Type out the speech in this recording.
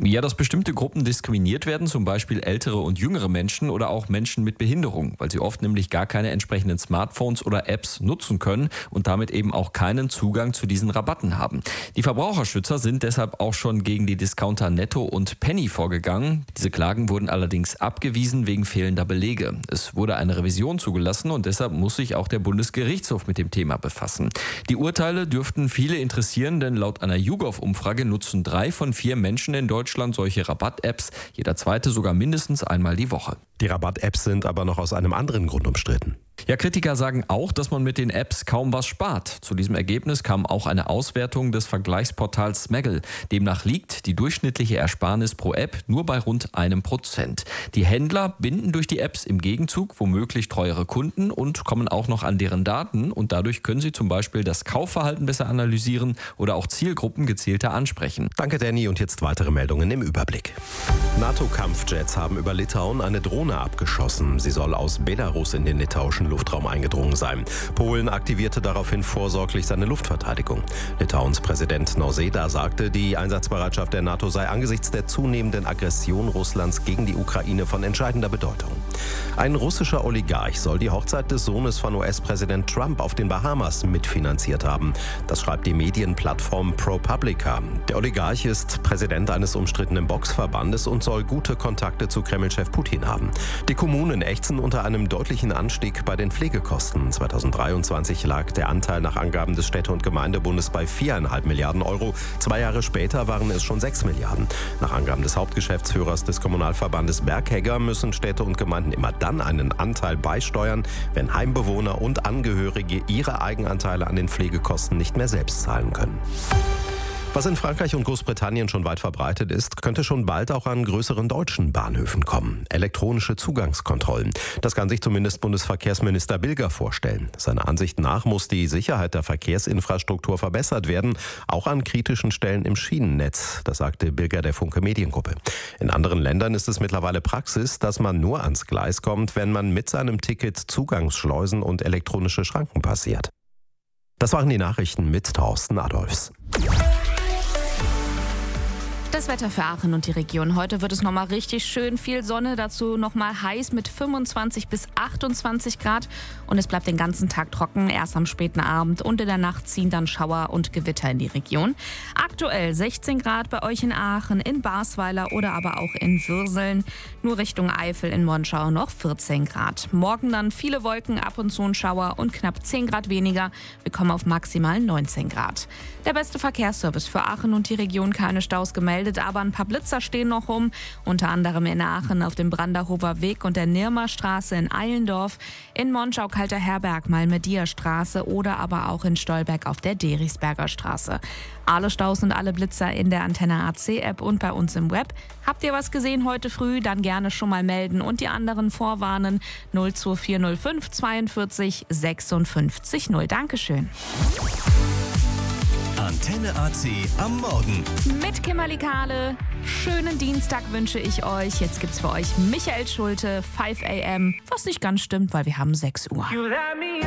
Ja, dass bestimmte Gruppen diskriminiert werden, zum Beispiel ältere und jüngere Menschen oder auch Menschen mit Behinderung, weil sie oft nämlich gar keine entsprechenden Smartphones oder Apps nutzen können und damit eben auch keinen Zugang zu diesen Rabatten haben. Die Verbraucherschützer sind deshalb auch schon gegen die Discounter Netto und Penny vorgegangen. Diese Klagen wurden allerdings abgewiesen wegen fehlender Belege. Es wurde eine Revision zugelassen und deshalb muss sich auch der Bundesgerichtshof mit dem Thema befassen. Die Urteile dürften viele interessieren, denn laut einer YouGov-Umfrage nutzen 3 von 4 Menschen in Deutschland solche Rabatt-Apps, jeder zweite sogar mindestens einmal die Woche. Die Rabatt-Apps sind aber noch aus einem anderen Grund umstritten. Ja, Kritiker sagen auch, dass man mit den Apps kaum was spart. Zu diesem Ergebnis kam auch eine Auswertung des Vergleichsportals Smaggle. Demnach liegt die durchschnittliche Ersparnis pro App nur bei rund 1%. Die Händler binden durch die Apps im Gegenzug womöglich treuere Kunden und kommen auch noch an deren Daten. Und dadurch können sie zum Beispiel das Kaufverhalten besser analysieren oder auch Zielgruppen gezielter ansprechen. Danke, Danny. Und jetzt weitere Meldungen im Überblick. NATO-Kampfjets haben über Litauen eine Drohne abgeschossen. Sie soll aus Belarus in den litauischen Luftraum eingedrungen sein. Polen aktivierte daraufhin vorsorglich seine Luftverteidigung. Litauens Präsident Nausėda sagte, die Einsatzbereitschaft der NATO sei angesichts der zunehmenden Aggression Russlands gegen die Ukraine von entscheidender Bedeutung. Ein russischer Oligarch soll die Hochzeit des Sohnes von US-Präsident Trump auf den Bahamas mitfinanziert haben. Das schreibt die Medienplattform ProPublica. Der Oligarch ist Präsident eines umstrittenen Boxverbandes und soll gute Kontakte zu Kreml-Chef Putin haben. Die Kommunen ächzen unter einem deutlichen Anstieg bei den Pflegekosten. 2023 lag der Anteil nach Angaben des Städte- und Gemeindebundes bei 4,5 Milliarden Euro. 2 Jahre später waren es schon 6 Milliarden. Nach Angaben des Hauptgeschäftsführers des Kommunalverbandes Berghegger müssen Städte und Gemeinden immer dann einen Anteil beisteuern, wenn Heimbewohner und Angehörige ihre Eigenanteile an den Pflegekosten nicht mehr selbst zahlen können. Was in Frankreich und Großbritannien schon weit verbreitet ist, könnte schon bald auch an größeren deutschen Bahnhöfen kommen. Elektronische Zugangskontrollen. Das kann sich zumindest Bundesverkehrsminister Bilger vorstellen. Seiner Ansicht nach muss die Sicherheit der Verkehrsinfrastruktur verbessert werden, auch an kritischen Stellen im Schienennetz. Das sagte Bilger der Funke Mediengruppe. In anderen Ländern ist es mittlerweile Praxis, dass man nur ans Gleis kommt, wenn man mit seinem Ticket Zugangsschleusen und elektronische Schranken passiert. Das waren die Nachrichten mit Thorsten Adolfs. Das Wetter für Aachen und die Region. Heute wird es nochmal richtig schön viel Sonne, dazu nochmal heiß mit 25 bis 28 Grad. Und es bleibt den ganzen Tag trocken. Erst am späten Abend und in der Nacht ziehen dann Schauer und Gewitter in die Region. Aktuell 16 Grad bei euch in Aachen, in Basweiler oder aber auch in Würseln. Nur Richtung Eifel in Monschau noch 14 Grad. Morgen dann viele Wolken, ab und zu ein Schauer und knapp 10 Grad weniger. Wir kommen auf maximal 19 Grad. Der beste Verkehrsservice für Aachen und die Region, keine Staus gemeldet. Aber ein paar Blitzer stehen noch rum, unter anderem in Aachen auf dem Branderhofer Weg und der Nirmerstraße in Eilendorf, in Monschau Kalter Herberg, Malmedier Straße oder aber auch in Stolberg auf der Derichsberger Straße. Alle Staus und alle Blitzer in der Antenne AC-App und bei uns im Web. Habt ihr was gesehen heute früh? Dann gerne schon mal melden und die anderen vorwarnen. 02405 42 56 0. Dankeschön. Antenne AC am Morgen. Mit Kimberly Kahle. Schönen Dienstag wünsche ich euch. Jetzt gibt's für euch Michael Schulte, 5 AM. Was nicht ganz stimmt, weil wir haben 6 Uhr.